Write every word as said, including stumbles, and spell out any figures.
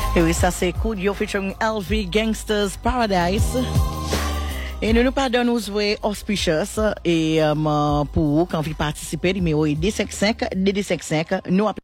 Et oui, ça c'est Kudio featuring L V Gangsters Paradise. Et nous nous pardonnons nous jouer auspicious et um, pour vous quand vous participez numéro deux cinq cinq deux deux cinq cinq nous appelons